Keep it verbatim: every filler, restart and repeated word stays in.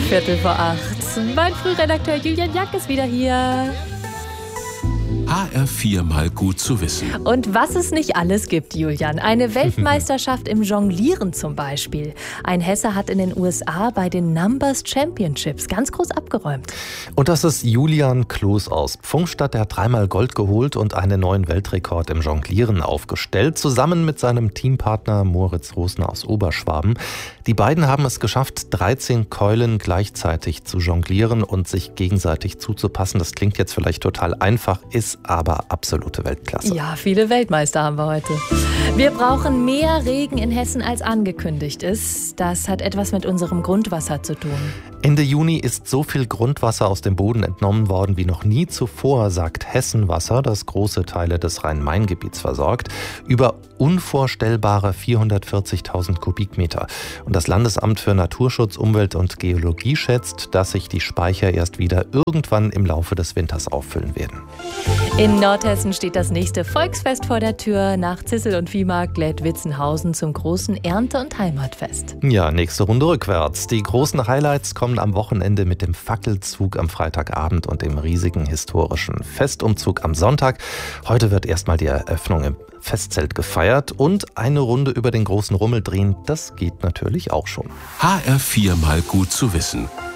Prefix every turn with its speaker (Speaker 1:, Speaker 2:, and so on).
Speaker 1: Viertel vor acht. Mein Frühredakteur Julian Jack ist wieder hier.
Speaker 2: H R vier mal gut zu wissen.
Speaker 1: Und was es nicht alles gibt, Julian. Eine Weltmeisterschaft im Jonglieren zum Beispiel. Ein Hesse hat in den U S A bei den Numbers Championships ganz groß abgeräumt.
Speaker 3: Und das ist Julian Kloß aus Pfungstadt. Der hat dreimal Gold geholt und einen neuen Weltrekord im Jonglieren aufgestellt. Zusammen mit seinem Teampartner Moritz Rosner aus Oberschwaben. Die beiden haben es geschafft, dreizehn Keulen gleichzeitig zu jonglieren und sich gegenseitig zuzupassen. Das klingt jetzt vielleicht total einfach, ist aber absolute Weltklasse.
Speaker 1: Ja, viele Weltmeister haben wir heute. Wir brauchen mehr Regen in Hessen, als angekündigt ist. Das hat etwas mit unserem Grundwasser zu tun.
Speaker 3: Ende Juni ist so viel Grundwasser aus dem Boden entnommen worden wie noch nie zuvor, sagt Hessenwasser, das große Teile des Rhein-Main-Gebiets versorgt. Über unvorstellbare vierhundertvierzigtausend Kubikmeter. Und das Landesamt für Naturschutz, Umwelt und Geologie schätzt, dass sich die Speicher erst wieder irgendwann im Laufe des Winters auffüllen werden.
Speaker 1: In Nordhessen steht das nächste Volksfest vor der Tür. Nach Zissel und Viehmarkt lädt Witzenhausen zum großen Ernte- und Heimatfest.
Speaker 3: Ja, nächste Runde rückwärts. Die großen Highlights kommen am Wochenende mit dem Fackelzug am Freitagabend und dem riesigen historischen Festumzug am Sonntag. Heute wird erstmal die Eröffnung im Festzelt gefeiert und eine Runde über den großen Rummel drehen, das geht natürlich auch schon.
Speaker 2: H R vier mal gut zu wissen.